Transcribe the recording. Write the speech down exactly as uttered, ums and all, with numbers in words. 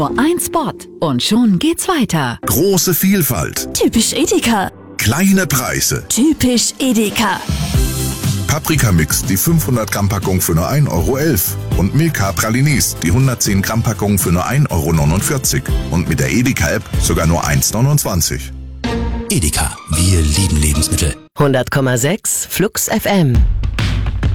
Nur ein Spot und schon geht's weiter. Große Vielfalt. Typisch Edeka. Kleine Preise. Typisch Edeka. Paprikamix, die fünfhundert Gramm Packung für nur ein Euro elf. Und Milka Pralinis, die hundertzehn Gramm Packung für nur ein Euro neunundvierzig. Und mit der Edeka-App sogar nur eins neunundzwanzig. Edeka, wir lieben Lebensmittel. hundert Komma sechs Flux F M.